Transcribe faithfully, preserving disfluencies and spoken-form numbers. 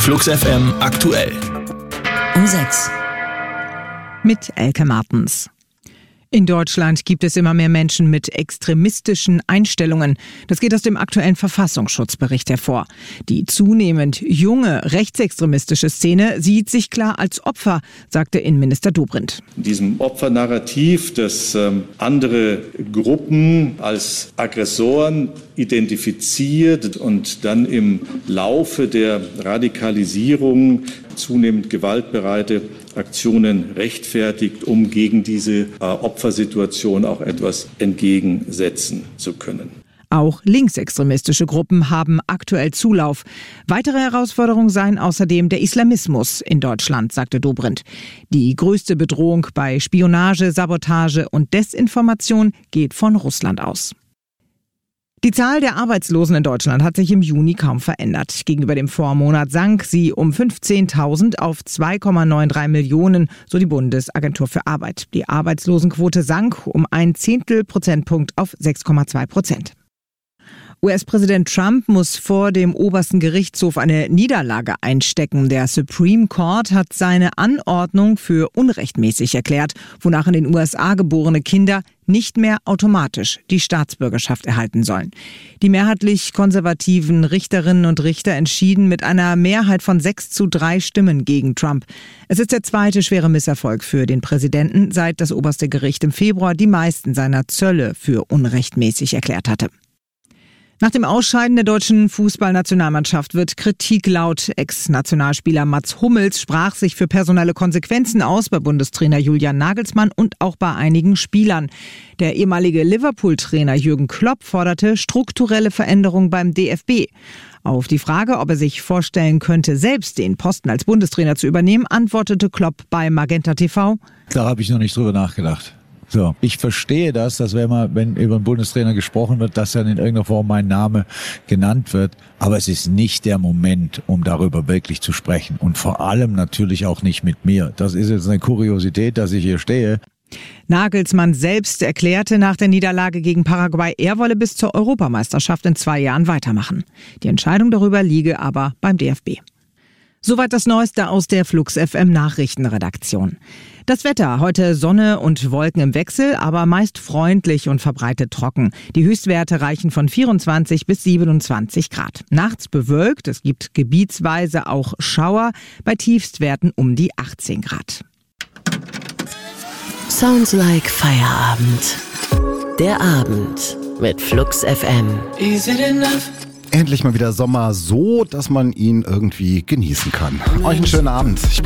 Flux F M aktuell. Um sechs. Mit Elke Martens. In Deutschland gibt es immer mehr Menschen mit extremistischen Einstellungen. Das geht aus dem aktuellen Verfassungsschutzbericht hervor. Die zunehmend junge rechtsextremistische Szene sieht sich klar als Opfer, sagte Innenminister Dobrindt. In diesem Opfernarrativ, das ähm, andere Gruppen als Aggressoren identifiziert und dann im Laufe der Radikalisierung zunehmend gewaltbereite Aktionen rechtfertigt, um gegen diese äh, Opfersituation auch etwas entgegensetzen zu können. Auch linksextremistische Gruppen haben aktuell Zulauf. Weitere Herausforderungen seien außerdem der Islamismus in Deutschland, sagte Dobrindt. Die größte Bedrohung bei Spionage, Sabotage und Desinformation geht von Russland aus. Die Zahl der Arbeitslosen in Deutschland hat sich im Juni kaum verändert. Gegenüber dem Vormonat sank sie um fünfzehntausend auf zwei Komma dreiundneunzig Millionen, so die Bundesagentur für Arbeit. Die Arbeitslosenquote sank um ein Zehntel Prozentpunkt auf sechs Komma zwei Prozent. U S-Präsident Trump muss vor dem obersten Gerichtshof eine Niederlage einstecken. Der Supreme Court hat seine Anordnung für unrechtmäßig erklärt, wonach in den U S A geborene Kinder nicht mehr automatisch die Staatsbürgerschaft erhalten sollen. Die mehrheitlich konservativen Richterinnen und Richter entschieden mit einer Mehrheit von sechs zu drei Stimmen gegen Trump. Es ist der zweite schwere Misserfolg für den Präsidenten, seit das oberste Gericht im Februar die meisten seiner Zölle für unrechtmäßig erklärt hatte. Nach dem Ausscheiden der deutschen Fußballnationalmannschaft wird Kritik laut. Ex-Nationalspieler Mats Hummels sprach sich für personelle Konsequenzen aus bei Bundestrainer Julian Nagelsmann und auch bei einigen Spielern. Der ehemalige Liverpool-Trainer Jürgen Klopp forderte strukturelle Veränderungen beim D F B. Auf die Frage, ob er sich vorstellen könnte, selbst den Posten als Bundestrainer zu übernehmen, antwortete Klopp bei Magenta T V: Da habe ich noch nicht drüber nachgedacht. So, ich verstehe das, dass wenn man, wenn über einen Bundestrainer gesprochen wird, dass dann in irgendeiner Form mein Name genannt wird. Aber es ist nicht der Moment, um darüber wirklich zu sprechen. Und vor allem natürlich auch nicht mit mir. Das ist jetzt eine Kuriosität, dass ich hier stehe. Nagelsmann selbst erklärte nach der Niederlage gegen Paraguay, er wolle bis zur Europameisterschaft in zwei Jahren weitermachen. Die Entscheidung darüber liege aber beim D F B. Soweit das Neueste aus der Flux F M Nachrichtenredaktion. Das Wetter, heute Sonne und Wolken im Wechsel, aber meist freundlich und verbreitet trocken. Die Höchstwerte reichen von vierundzwanzig bis siebenundzwanzig Grad. Nachts bewölkt, es gibt gebietsweise auch Schauer, bei Tiefstwerten um die achtzehn Grad. Sounds like Feierabend. Der Abend mit Flux F M. Is it enough? Endlich mal wieder Sommer, so dass man ihn irgendwie genießen kann. Euch einen schönen Abend. Ich bin